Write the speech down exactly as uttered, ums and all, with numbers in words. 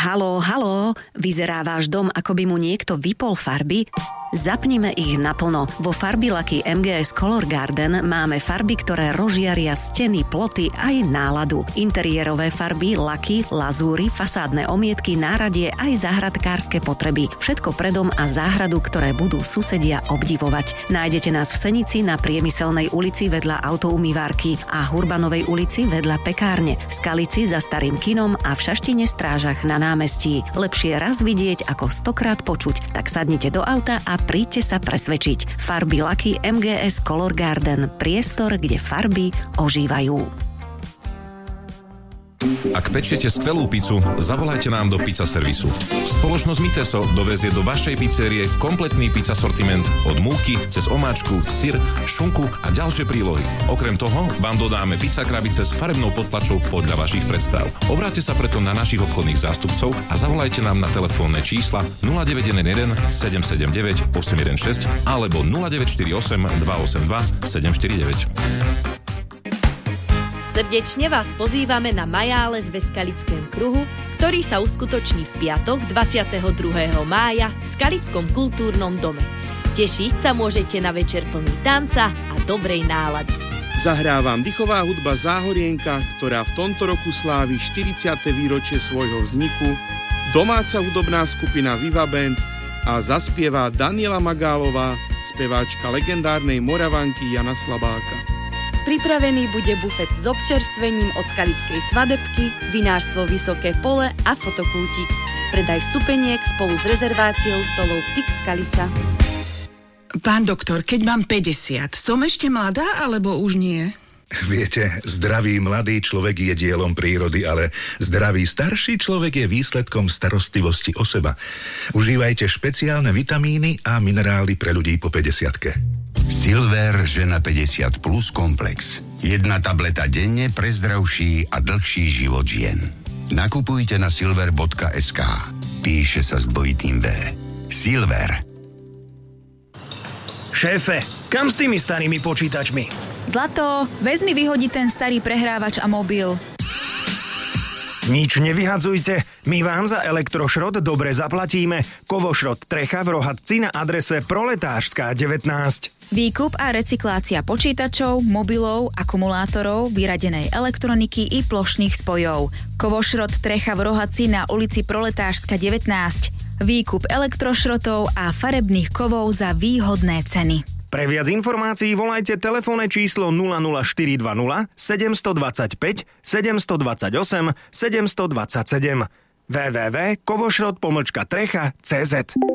Haló, haló, vyzerá váš dom, ako by mu niekto vypol farby? Zapnime ich naplno. Vo Farbilaky em gé es Color Garden máme farby, ktoré rozžiaria steny, ploty aj náladu. Interiérové farby, laky, lazúry, fasádne omietky, náradie aj záhradkárske potreby. Všetko pre dom a záhradu, ktoré budú susedia obdivovať. Nájdete nás v Senici na Priemyselnej ulici vedľa autoumývárky a Hurbanovej ulici vedľa pekárne, v Skalici za Starým kinom a v Šaštine Strážach na námestí. Lepšie raz vidieť ako stokrát počuť, tak sadnite do auta a príďte sa presvedčiť. Farbilaky em gé es Color Garden. Priestor, kde farby ožívajú. Ak pečiete skvelú pizzu, zavolajte nám do pizza servisu. Spoločnosť Miteso dovezie do vašej pizzerie kompletný pizza sortiment od múky cez omáčku, syr, šunku a ďalšie prílohy. Okrem toho vám dodáme pizza krabice s farebnou podtlačou podľa vašich predstav. Obráťte sa preto na našich obchodných zástupcov a zavolajte nám na telefónne čísla nula deväť jeden jeden sedem sedem deväť osem jeden šesť alebo nula deväť štyri osem dva osem dva sedem štyri deväť. Srdečne vás pozývame na Majález ve Skalickom kruhu, ktorý sa uskutoční v piatok dvadsiateho druhého mája v Skalickom kultúrnom dome. Tešiť sa môžete na večer plný tanca a dobrej nálady. Zahrá vám dychová hudba Záhorienka, ktorá v tomto roku slávi štyridsiate výročie svojho vzniku, domáca hudobná skupina Viva Band a zaspieva Daniela Magálová, speváčka legendárnej Moravanky Jana Slabáka. Pripravený bude bufet s občerstvením od skalickej svadebky, vinárstvo Vysoké pole a fotokútik. Predaj vstupeniek spolu s rezerváciou stolov v Tix Skalica. Pán doktor, keď mám päťdesiat, som ešte mladá alebo už nie? Viete, zdravý mladý človek je dielom prírody, ale zdravý starší človek je výsledkom starostlivosti o seba. Užívajte špeciálne vitamíny a minerály pre ľudí po päťdesiatke. Silver žena päťdesiat plus komplex. Jedna tableta denne pre zdravší a dlhší život žien. Nakupujte na silver bodka es ká. Píše sa s dvojitým V. Silver. Šéfe, kam s tými starými počítačmi? Zlato, vezmi vyhodiť ten starý prehrávač a mobil. Nič nevyhadzujte, my vám za elektrošrot dobre zaplatíme. Kovošrot Trecha v Rohatci na adrese Proletářská devätnásť. Výkup a recyklácia počítačov, mobilov, akumulátorov, vyradenej elektroniky i plošných spojov. Kovošrot Trecha v Rohatci na ulici Proletářská devätnásť. Výkup elektrošrotov a farebných kovov za výhodné ceny. Pre viac informácií volajte telefónne číslo nula nula štyri dva nula sedem dva päť sedem dva osem sedem dva sedem w w w bodka kovošrot pomlčka trecha bodka c z.